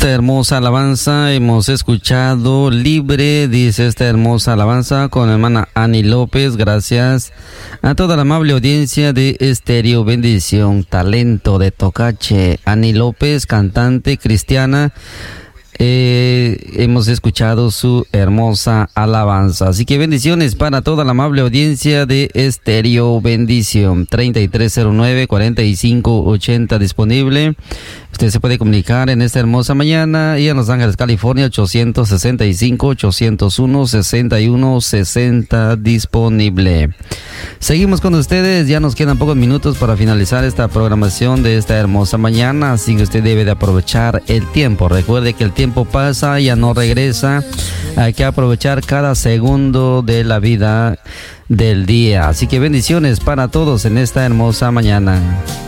esta hermosa alabanza hemos escuchado Libre, dice esta hermosa alabanza con la hermana Ani López. Gracias a toda la amable audiencia de Estéreo Bendición, talento de Tocache. Ani López, cantante cristiana. Hemos escuchado su hermosa alabanza. Así que bendiciones para toda la amable audiencia de Estéreo Bendición. 3309-4580 disponible. Usted se puede comunicar en esta hermosa mañana y en Los Ángeles, California, 865-801-6160 disponible. Seguimos con ustedes, ya nos quedan pocos minutos para finalizar esta programación de esta hermosa mañana, así que usted debe de aprovechar el tiempo. Recuerde que el tiempo pasa, ya no regresa, hay que aprovechar cada segundo de la vida del día. Así que bendiciones para todos en esta hermosa mañana.